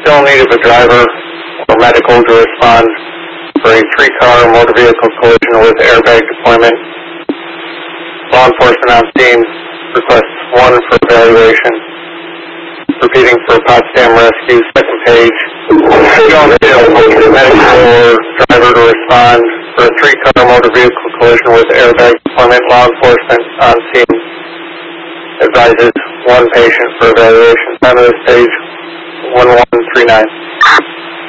still in need of a driver or medical to respond for a 3-car motor vehicle collision with airbag deployment. Law enforcement on scene requests 1 for evaluation. Repeating for Potsdam Rescue, second page. Don't feel medical or driver to respond for a 3-car motor vehicle collision with airbag deployment. Law enforcement on scene advises 1 patient for evaluation. Time of this page, 1139.